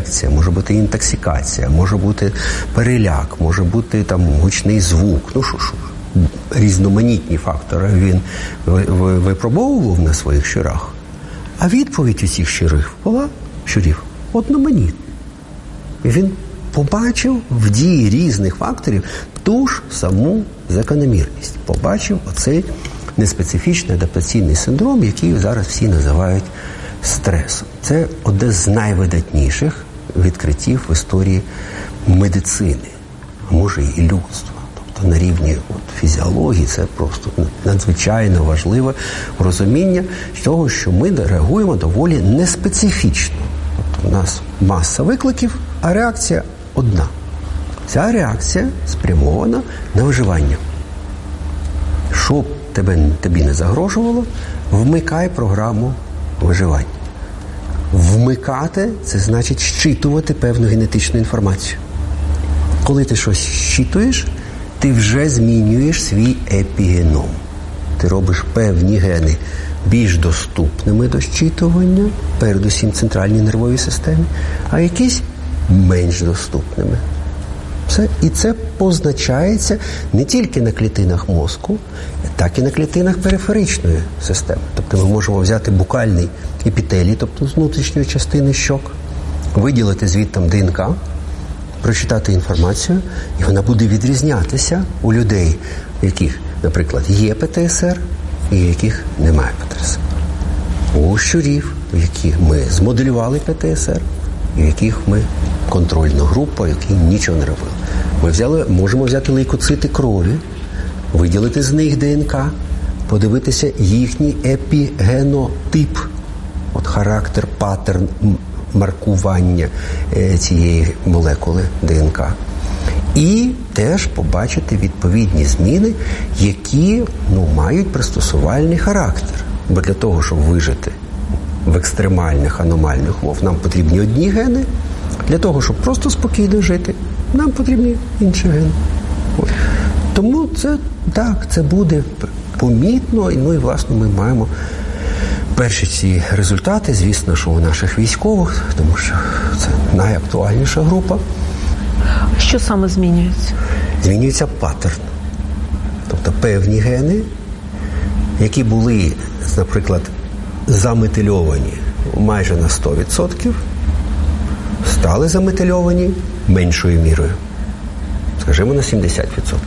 інфекція, може бути інтоксикація, може бути переляк, може бути там гучний звук. Ну, що, різноманітні фактори він випробовував на своїх щурах. А відповідь у цих щурів одноманітна. І він побачив в дії різних факторів ту ж саму закономірність. Побачив оцей неспецифічний адаптаційний синдром, який зараз всі називають стресом. Це одне з найвидатніших відкриттів в історії медицини, а може і людства. Тобто на рівні фізіології це просто надзвичайно важливе розуміння того, що ми реагуємо доволі неспецифічно. Тобто у нас маса викликів, а реакція одна. Ця реакція спрямована на виживання. Щоб тобі не загрожувало, вмикай програму виживання. Вмикати – це значить щитувати певну генетичну інформацію. Коли ти щось щитуєш, ти вже змінюєш свій епігеном. Ти робиш певні гени більш доступними до щитування, передусім центральній нервовій системі, а якісь менш доступними. І це позначається не тільки на клітинах мозку, так і на клітинах периферичної системи. Тобто ми можемо взяти букальний епітелій, тобто з внутрішньої частини щок, виділити звідтам ДНК, прочитати інформацію, і вона буде відрізнятися у людей, у яких, наприклад, є ПТСР і у яких немає ПТСР. У щурів, у яких ми змоделювали ПТСР, і у яких ми контрольна група, які нічого не робили. Ми можемо взяти лейкоцити крові, виділити з них ДНК, подивитися їхній епігенотип, характер, паттерн маркування цієї молекули ДНК. І теж побачити відповідні зміни, які мають пристосувальний характер. Бо для того, щоб вижити в екстремальних, аномальних умовах, нам потрібні одні гени. Для того, щоб просто спокійно жити, нам потрібні інші гени. Тому це буде помітно. І власне, ми маємо перші ці результати, звісно, що у наших військових, тому що це найактуальніша група. Що саме змінюється? Змінюється паттерн. Тобто певні гени, які були, наприклад, заметильовані майже на 100%, стали заметильовані меншою мірою. Скажімо, на 70%.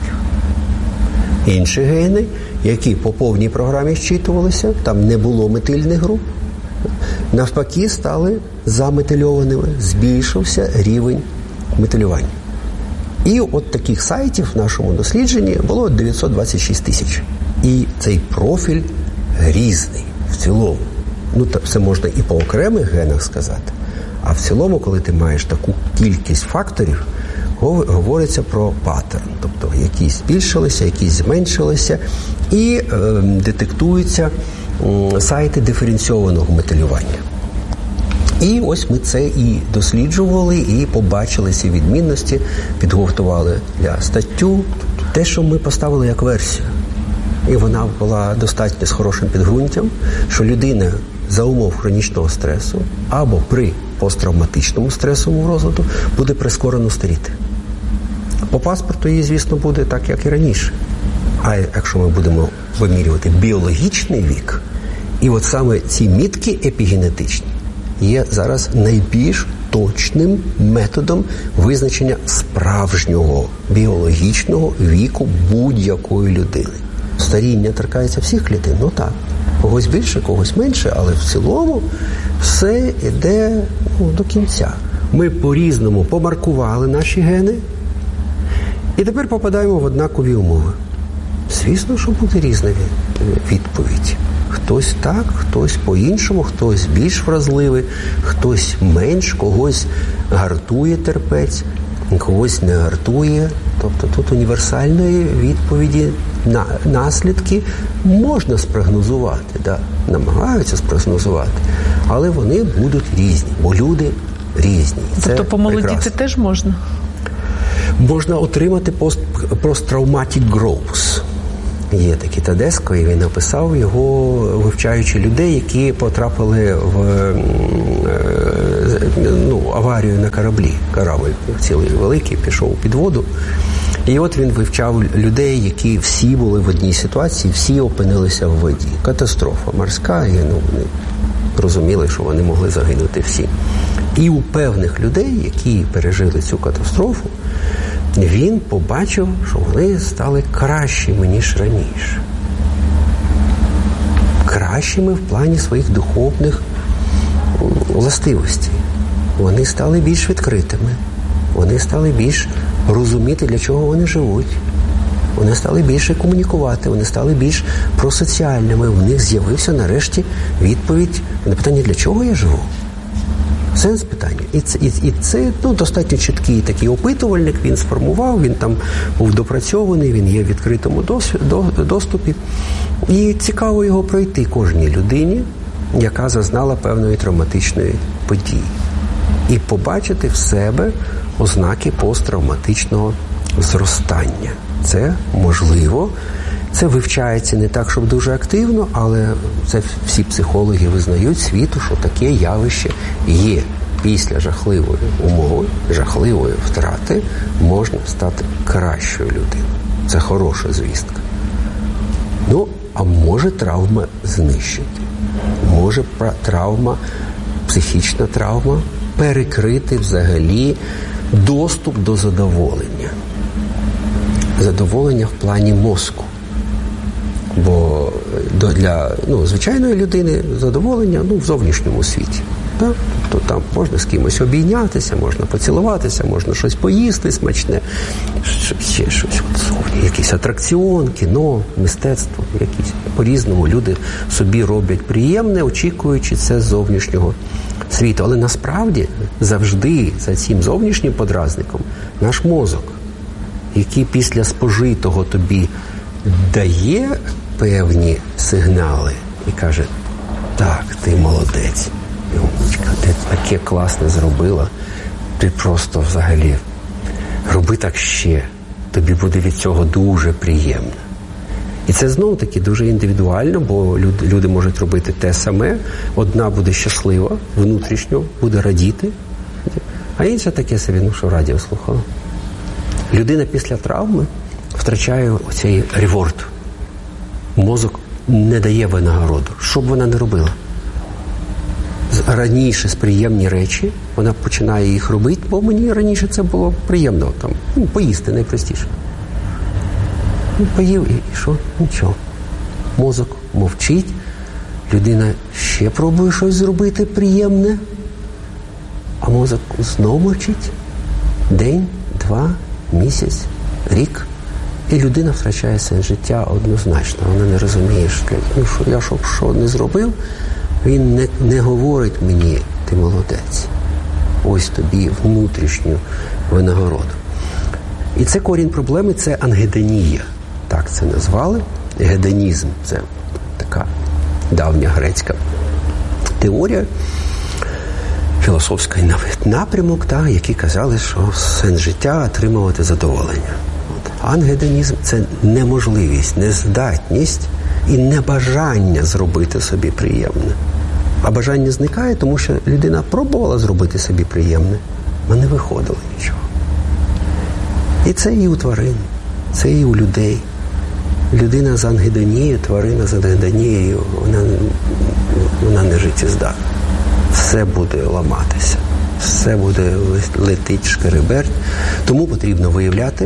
Інші гени, які по повній програмі щитувалися, там не було метильних груп, навпаки, стали заметильованими, збільшився рівень метилювання. І от таких сайтів в нашому дослідженні було 926 тисяч. І цей профіль різний в цілому. Це можна і по окремих генах сказати. А в цілому, коли ти маєш таку кількість факторів, говориться про паттерн. Тобто якісь збільшилися, якісь зменшилися. І детектуються сайти диференційованого метилювання. І ось ми це і досліджували, і побачили ці відмінності, підготували для статтю. Те, що ми поставили як версію. І вона була достатньо з хорошим підґрунтям, що людина за умов хронічного стресу або при посттравматичному стресовому розладу буде прискорено старіти. По паспорту її, звісно, буде так, як і раніше. А якщо ми будемо вимірювати біологічний вік, і от саме ці мітки епігенетичні є зараз найбільш точним методом визначення справжнього біологічного віку будь-якої людини. Старіння торкається всіх клітин, так. Когось більше, когось менше, але в цілому все йде до кінця. Ми по-різному помаркували наші гени і тепер попадаємо в однакові умови. Звісно, що буде різна відповідь. Хтось так, хтось по-іншому, хтось більш вразливий, хтось менш, когось гартує терпець, когось не гартує. Тобто тут універсальної відповіді на наслідки можна спрогнозувати, намагаються спрогнозувати, але вони будуть різні, бо люди різні. Тобто помолодіти теж можна? Можна отримати post-traumatic growth. Є такий Тедеско, і він написав його, вивчаючи людей, які потрапили в аварію на кораблі. Корабль цілий великий, пішов під воду. І от він вивчав людей, які всі були в одній ситуації, всі опинилися в воді. Катастрофа морська, і вони розуміли, що вони могли загинути всі. І у певних людей, які пережили цю катастрофу, він побачив, що вони стали кращими, ніж раніше. Кращими в плані своїх духовних властивостей. Вони стали більш відкритими. Вони стали більш розуміти, для чого вони живуть. Вони стали більше комунікувати, вони стали більш просоціальними. У них з'явився нарешті відповідь на питання, для чого я живу. Сенс питання. І це достатньо чіткий такий опитувальник, він сформував, він там був допрацьований, він є в відкритому доступі. І цікаво його пройти кожній людині, яка зазнала певної травматичної події. І побачити в себе ознаки посттравматичного зростання. Це можливо. Це вивчається не так, щоб дуже активно, але це всі психологи визнають світу, що таке явище є. Після жахливої умови, жахливої втрати можна стати кращою людиною. Це хороша звістка. А може травма знищити. Може травма, психічна травма перекрити взагалі доступ до задоволення. Задоволення в плані мозку. Бо для звичайної людини задоволення в зовнішньому світі. Так? Тобто там можна з кимось обійнятися, можна поцілуватися, можна щось поїсти смачне, ще щось, якийсь атракціон, кіно, мистецтво, якісь. По-різному люди собі роблять приємне, очікуючи це з зовнішнього світу. Але насправді завжди за цим зовнішнім подразником наш мозок, який після спожитого тобі дає певні сигнали і каже, так, ти молодець, ти таке класне зробила, ти просто взагалі роби так ще, тобі буде від цього дуже приємно. І це знову-таки дуже індивідуально, бо люди можуть робити те саме, одна буде щаслива, внутрішньо, буде радіти, а інша таке собі, що радіо слухала. Людина після травми втрачає оцей реворд. Мозок не дає винагороду. Що б вона не робила? Раніше приємні речі, вона починає їх робити, бо мені раніше це було приємно. Поїсти найпростіше. Поїв і що? Нічого. Мозок мовчить, людина ще пробує щось зробити приємне, а мозок знову мовчить. День, 2, місяць, рік. І людина втрачає сенс життя однозначно. Вона не розуміє, що я що не зробив, він не говорить мені, ти молодець. Ось тобі внутрішню винагороду. І це корінь проблеми, це ангедонія. Так це назвали. Гедонізм – це така давня грецька теорія, філософський напрямок, які казали, що сенс життя – отримувати задоволення. Ангедонізм – це неможливість, нездатність і небажання зробити собі приємне. А бажання зникає, тому що людина пробувала зробити собі приємне, а не виходило нічого. І це і у тварин, це і у людей. Людина з ангедонією, тварина з ангедонією, вона не життєздатна. Все буде ламатися, все буде летить шкереберть. Тому потрібно виявляти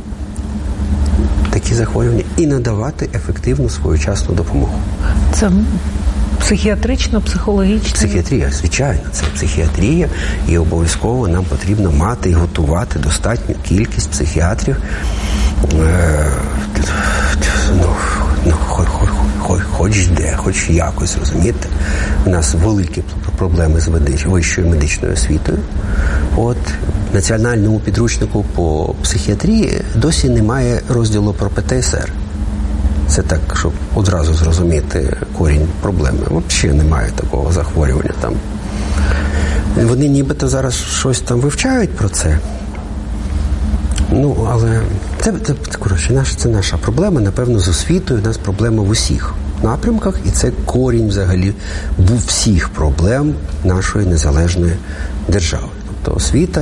такі захворювання і надавати ефективну своєчасну допомогу. Це психіатрично, психологічно? Психіатрія, звичайно, це психіатрія, і обов'язково нам потрібно мати і готувати достатню кількість психіатрів, хоч де, хоч якось, розумієте. У нас великі проблеми з вищою медичною освітою. В національному підручнику по психіатрії досі немає розділу про ПТСР. Це так, щоб одразу зрозуміти корінь проблеми. Взагалі немає такого захворювання там. Вони нібито зараз щось там вивчають про це. Але це наша проблема, напевно, з освітою. У нас проблема в усіх. напрямках, і це корінь взагалі був всіх проблем нашої незалежної держави. Тобто освіта